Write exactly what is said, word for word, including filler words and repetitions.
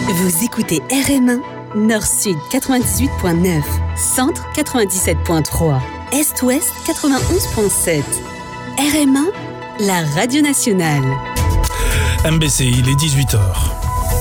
Vous écoutez R M un, Nord-Sud quatre-vingt-dix-huit virgule neuf, Centre quatre-vingt-dix-sept virgule trois, Est-Ouest quatre-vingt-onze virgule sept. R M un, la radio nationale. M B C, il est dix-huit heures.